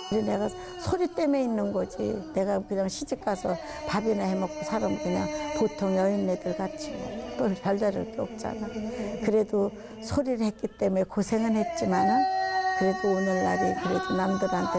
내가 소리 때문에 있는 거지. 내가 그냥 시집 가서 밥이나 해먹고 살면 그냥 보통 여인네들 같이 뭐 별다를 게 없잖아. 그래도 소리를 했기 때문에 고생은 했지만은 그래도 오늘날이 그래도 남들한테